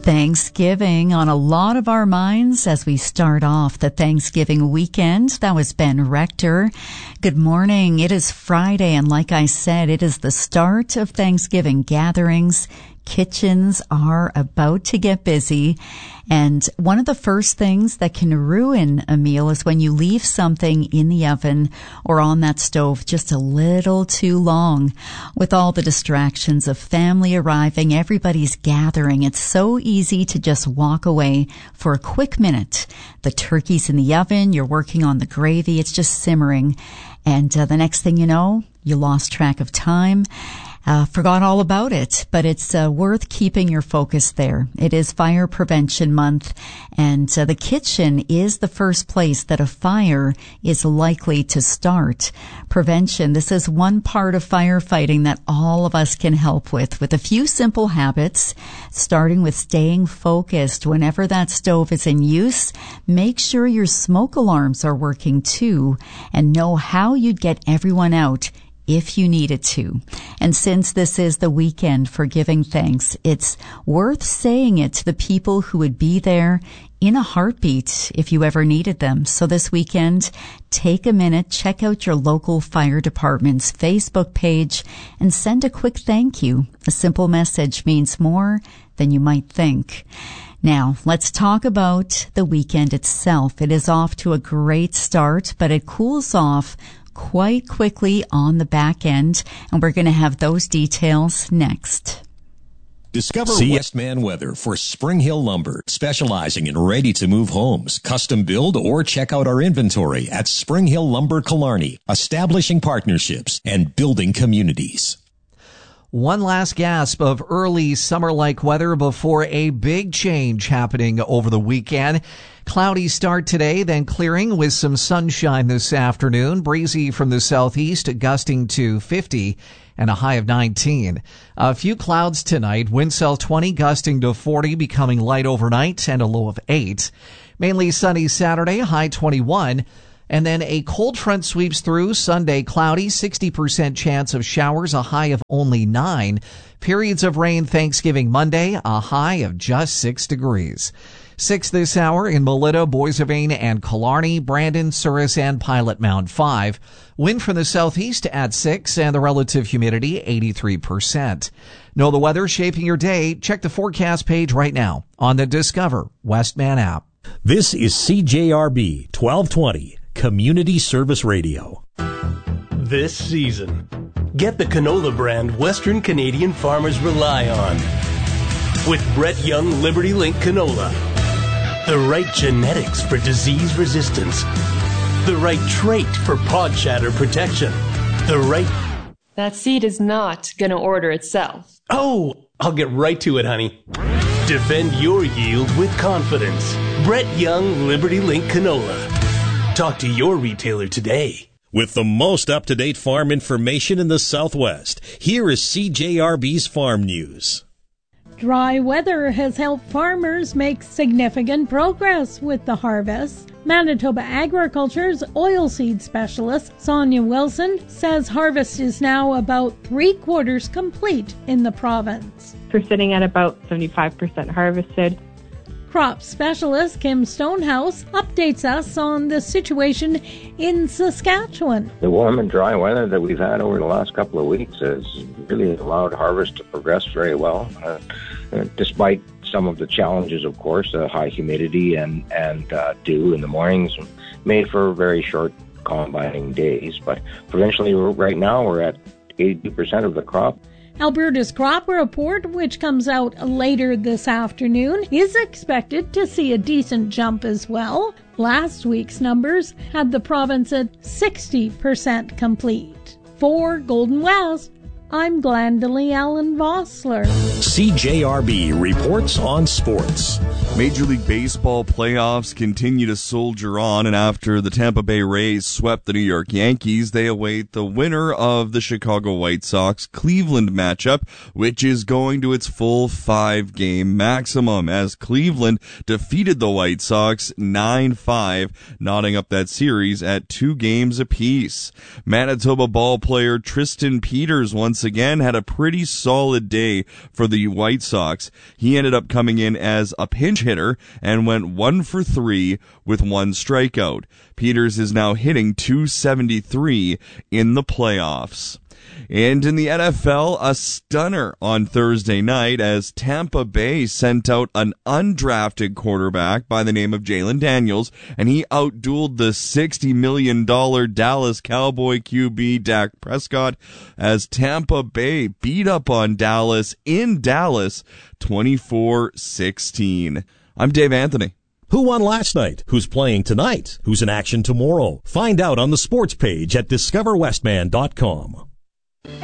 Thanksgiving on a lot of our minds as we start off the Thanksgiving weekend. That was Ben Rector. Good morning. It is Friday, and like I said, it is the start of Thanksgiving gatherings. Kitchens are about to get busy, and one of the first things that can ruin a meal is when you leave something in the oven or on that stove just a little too long. With all the distractions of family arriving, everybody's gathering, it's so easy to just walk away for a quick minute. The turkey's in the oven, you're working on the gravy, it's just simmering, and the next thing you know, you lost track of time. Forgot all about it, but it's worth keeping your focus there. It is Fire Prevention Month, and the kitchen is the first place that a fire is likely to start. Prevention, this is one part of firefighting that all of us can help with a few simple habits, starting with staying focused. Whenever that stove is in use, make sure your smoke alarms are working too, and know how you'd get everyone out if you needed to. And since this is the weekend for giving thanks, it's worth saying it to the people who would be there in a heartbeat if you ever needed them. So this weekend, take a minute, check out your local fire department's Facebook page, and send a quick thank you. A simple message means more than you might think. Now, let's talk about the weekend itself. It is off to a great start, but it cools off quite quickly on the back end, and we're going to have those details next. Discover Westman Weather for Spring Hill Lumber, specializing in ready-to-move homes, custom build, or check out our inventory at Spring Hill Lumber Killarney, establishing partnerships and building communities. One last gasp of early summer-like weather before a big change happening over the weekend. Cloudy start today, then clearing with some sunshine this afternoon. Breezy from the southeast, gusting to 50 and a high of 19. A few clouds tonight. Wind cell 20, gusting to 40, becoming light overnight and a low of 8. Mainly sunny Saturday, high 21. And then a cold front sweeps through. Sunday, cloudy, 60% chance of showers, a high of only 9. Periods of rain Thanksgiving Monday, a high of just 6 degrees. 6 this hour in Melita, Boissevain, and Killarney, Brandon, Souris, and Pilot Mound 5. Wind from the southeast at 6, and the relative humidity 83%. Know the weather shaping your day? Check the forecast page right now on the Discover Westman app. This is CJRB 1220. Community Service Radio. This season, get the canola brand Western Canadian farmers rely on. With Brett Young Liberty Link canola. The right genetics for disease resistance. The right trait for pod shatter protection. That seed is not going to order itself. Oh, I'll get right to it, honey. Defend your yield with confidence. Brett Young Liberty Link canola. Talk to your retailer today. With the most up-to-date farm information in the Southwest, here is CJRB's Farm News. Dry weather has helped farmers make significant progress with the harvest. Manitoba Agriculture's oilseed specialist, Sonia Wilson, says harvest is now about 3/4 complete in the province. We're sitting at about 75% harvested. Crop specialist Kim Stonehouse updates us on the situation in Saskatchewan. The warm and dry weather that we've had over the last couple of weeks has really allowed harvest to progress very well, despite some of the challenges, of course, high humidity and dew in the mornings made for very short combining days. But provincially, right now, we're at 82% of the crop. Alberta's crop report, which comes out later this afternoon, is expected to see a decent jump as well. Last week's numbers had the province at 60% complete. For Golden West, I'm Glendalee Allen Vossler. CJRB reports on sports. Major League Baseball playoffs continue to soldier on, and after the Tampa Bay Rays swept the New York Yankees, they await the winner of the Chicago White Sox-Cleveland matchup, which is going to its full 5-game maximum, as Cleveland defeated the White Sox 9-5, knotting up that series at 2 games apiece. Manitoba ball player Tristan Peters once once again had a pretty solid day for the White Sox. He ended up coming in as a pinch hitter and went 1 for 3 with 1 strikeout. Peters is now hitting .273 in the playoffs. And in the NFL, a stunner on Thursday night as Tampa Bay sent out an undrafted quarterback by the name of Jalen Daniels, and he outdueled the $60 million Dallas Cowboy QB Dak Prescott as Tampa Bay beat up on Dallas in Dallas 24-16. I'm Dave Anthony. Who won last night? Who's playing tonight? Who's in action tomorrow? Find out on the sports page at discoverwestman.com.